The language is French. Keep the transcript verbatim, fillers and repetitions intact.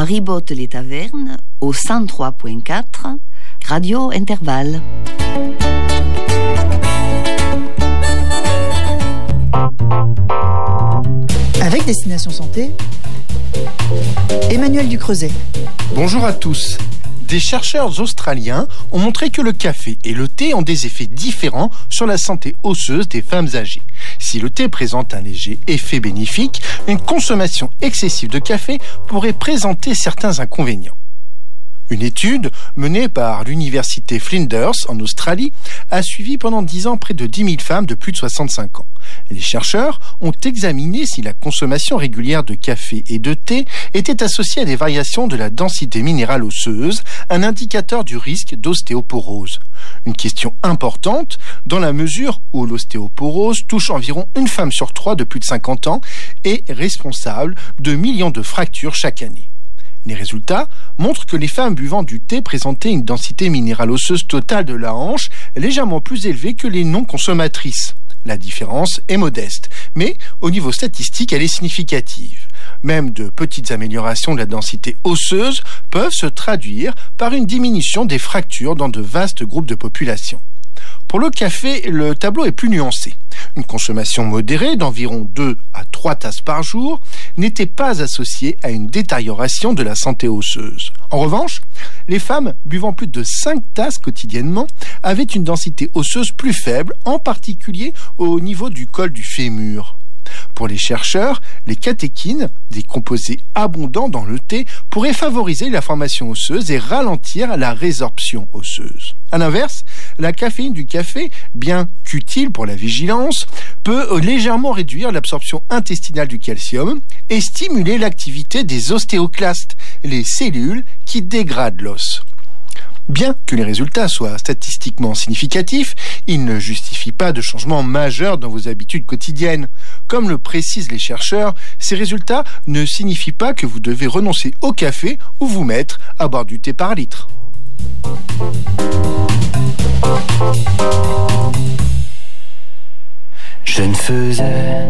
Ribotte-les-Tavernes au cent trois virgule quatre, Radio Intervalle. Avec Destination Santé, Emmanuel Ducreuset. Bonjour à tous. Des chercheurs australiens ont montré que le café et le thé ont des effets différents sur la santé osseuse des femmes âgées. Si le thé présente un léger effet bénéfique, une consommation excessive de café pourrait présenter certains inconvénients. Une étude menée par l'université Flinders en Australie a suivi pendant dix ans près de dix mille femmes de plus de soixante-cinq ans. Les chercheurs ont examiné si la consommation régulière de café et de thé était associée à des variations de la densité minérale osseuse, un indicateur du risque d'ostéoporose. Une question importante dans la mesure où l'ostéoporose touche environ une femme sur trois de plus de cinquante ans et est responsable de millions de fractures chaque année. Les résultats montrent que les femmes buvant du thé présentaient une densité minérale osseuse totale de la hanche légèrement plus élevée que les non-consommatrices. La différence est modeste, mais au niveau statistique, elle est significative. Même de petites améliorations de la densité osseuse peuvent se traduire par une diminution des fractures dans de vastes groupes de population. Pour le café, le tableau est plus nuancé. Une consommation modérée d'environ deux à trois tasses par jour n'était pas associée à une détérioration de la santé osseuse. En revanche, les femmes buvant plus de cinq tasses quotidiennement avaient une densité osseuse plus faible, en particulier au niveau du col du fémur. Pour les chercheurs, les catéchines, des composés abondants dans le thé, pourraient favoriser la formation osseuse et ralentir la résorption osseuse. À l'inverse, la caféine du café, bien qu'utile pour la vigilance, peut légèrement réduire l'absorption intestinale du calcium et stimuler l'activité des ostéoclastes, les cellules qui dégradent l'os. Bien que les résultats soient statistiquement significatifs, ils ne justifient pas de changement majeur dans vos habitudes quotidiennes. Comme le précisent les chercheurs, ces résultats ne signifient pas que vous devez renoncer au café ou vous mettre à boire du thé par litre. Je ne faisais